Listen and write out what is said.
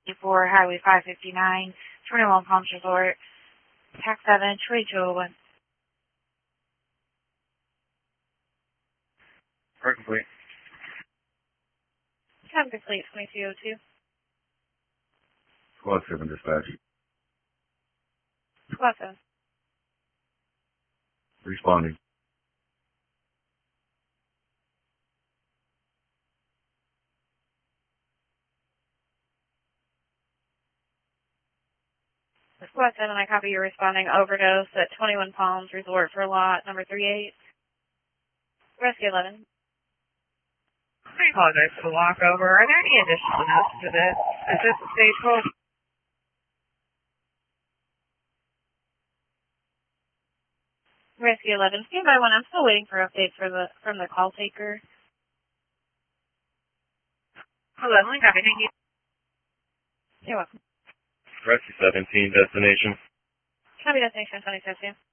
for Highway 559, 21 Palms Resort, Tax 7, 2201. Park complete. Time complete, 2202. Squad 7 dispatch. Squad 7. Responding. Squad 7, I copy you responding. Overdose at 21 Palms Resort for lot number 38. Rescue 11. I apologize for the walkover. Are there any additional notes to this? Is this a stage code? Rescue 11. Stand by 1. I'm still waiting for updates from the call taker. Hold on, let me copy. Thank you. You're welcome. Rescue 17 destination. Copy destination 2022.